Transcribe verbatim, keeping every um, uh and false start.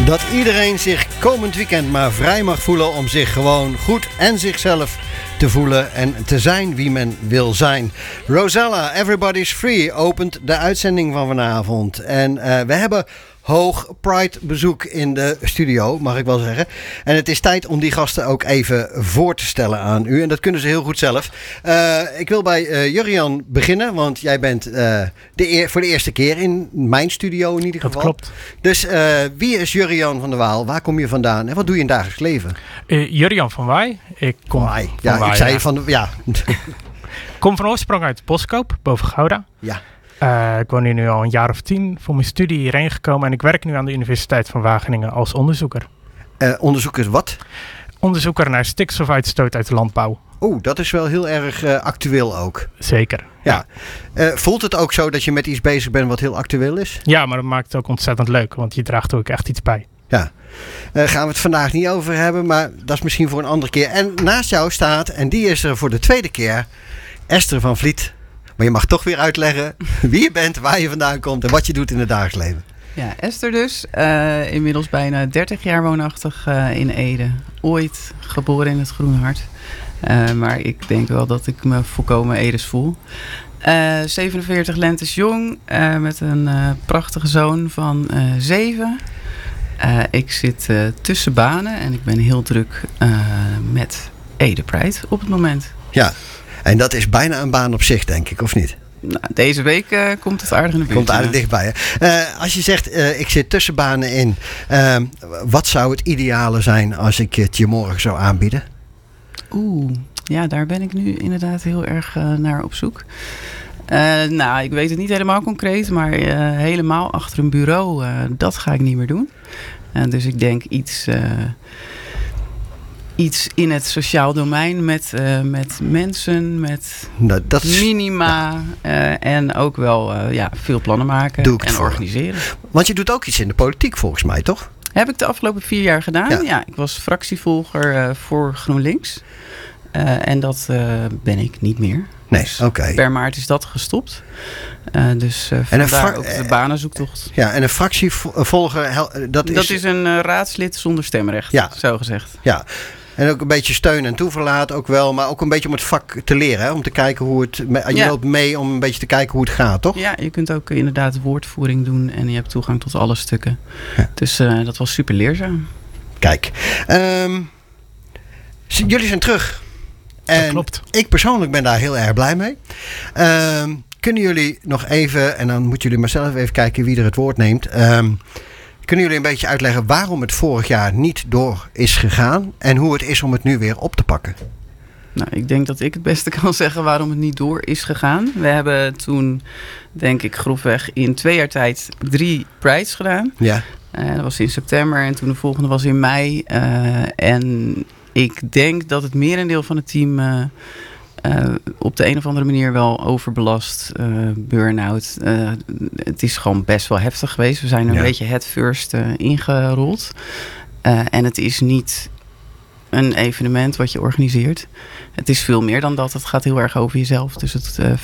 Dat iedereen zich komend weekend maar vrij mag voelen om zich gewoon goed en zichzelf te voelen en te zijn wie men wil zijn. Rosella, Everybody's Free, opent de uitzending van vanavond. En uh, we hebben hoog Pride bezoek in de studio, mag ik wel zeggen. En het is tijd om die gasten ook even voor te stellen aan u. En dat kunnen ze heel goed zelf. Uh, ik wil bij uh, Jurriaan beginnen, want jij bent uh, de eer, voor de eerste keer in mijn studio in ieder geval. Dat klopt. Dus uh, wie is Jurriaan van der Waal? Waar kom je vandaan? En wat doe je in het dagelijks leven? Uh, Jurriaan van Waai. Ik kom Waai. van Ja, Waai, ik zei ja. van... Ja. kom van oorsprong uit Boskoop, boven Gouda. Ja. Uh, ik woon hier nu al een jaar of tien voor mijn studie hierheen gekomen. En ik werk nu aan de Universiteit van Wageningen als onderzoeker. Uh, onderzoeker wat? Onderzoeker naar stikstofuitstoot uit de landbouw. Oeh, dat is wel heel erg uh, actueel ook. Zeker. Ja. ja. Uh, voelt het ook zo dat je met iets bezig bent wat heel actueel is? Ja, maar dat maakt het ook ontzettend leuk. Want je draagt ook echt iets bij. Ja. Uh, gaan we het vandaag niet over hebben, maar dat is misschien voor een andere keer. En naast jou staat, en die is er voor de tweede keer, Esther van Vliet. Maar je mag toch weer uitleggen wie je bent, waar je vandaan komt en wat je doet in het dagelijks leven. Ja, Esther dus. Uh, inmiddels bijna dertig jaar woonachtig uh, in Ede. Ooit geboren in het Groene Hart. Uh, maar ik denk wel dat ik me volkomen Edes voel. Uh, zevenenveertig lentes jong, uh, met een uh, prachtige zoon van uh, zeven. Uh, ik zit uh, tussen banen en ik ben heel druk uh, met Ede Pride op het moment. Ja, en dat is bijna een baan op zich, denk ik, of niet? Nou, deze week uh, komt het aardig in de buurt. Komt aardig dichtbij. Uh, als je zegt, uh, ik zit tussen banen in. Uh, wat zou het ideale zijn als ik het je morgen zou aanbieden? Oeh, ja, daar ben ik nu inderdaad heel erg uh, naar op zoek. Uh, nou, ik weet het niet helemaal concreet, maar uh, helemaal achter een bureau, uh, dat ga ik niet meer doen. Uh, dus ik denk iets... Uh, Iets in het sociaal domein met, uh, met mensen, met nou, dat is, minima ja. uh, en ook wel uh, ja, veel plannen maken Doe ik het en voor. organiseren. Want je doet ook iets in de politiek volgens mij, toch? Heb ik de afgelopen vier jaar gedaan. Ja, ja ik was fractievolger uh, voor GroenLinks. Uh, en dat uh, ben ik niet meer. Nee, dus oké. Okay. Per maart is dat gestopt. Uh, dus uh, vandaar fra- ook de banenzoektocht. Ja, en een fractievolger, dat is... Dat is een uh, raadslid zonder stemrecht, ja. zo gezegd. Ja. En ook een beetje steun en toeverlaat ook wel. Maar ook een beetje om het vak te leren. Hè? Om te kijken hoe het... Je ja. loopt mee om een beetje te kijken hoe het gaat, toch? Ja, je kunt ook inderdaad woordvoering doen. En je hebt toegang tot alle stukken. Ja. Dus uh, dat was super leerzaam. Kijk. Um, jullie zijn terug. En dat klopt. Ik persoonlijk ben daar heel erg blij mee. Um, kunnen jullie nog even... En dan moeten jullie maar zelf even kijken wie er het woord neemt... Um, Kunnen jullie een beetje uitleggen waarom het vorig jaar niet door is gegaan en hoe het is om het nu weer op te pakken? Nou, ik denk dat ik het beste kan zeggen waarom het niet door is gegaan. We hebben toen, denk ik, grofweg in twee jaar tijd drie Prides gedaan. Ja. Uh, dat was in september en toen de volgende was in mei. Uh, en ik denk dat het merendeel van het team... Uh, Uh, op de een of andere manier wel overbelast, uh, burn-out. Uh, het is gewoon best wel heftig geweest. We zijn er ja. een beetje head first uh, ingerold. Uh, en het is niet een evenement wat je organiseert. Het is veel meer dan dat. Het gaat heel erg over jezelf. Dus het uh,